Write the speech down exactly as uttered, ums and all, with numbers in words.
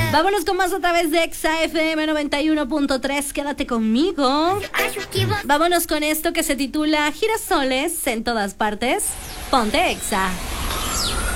Vámonos con más a través de Exa F M noventa y uno punto tres. Quédate conmigo. Vámonos con esto que se titula Girasoles en todas partes. Ponte Exa.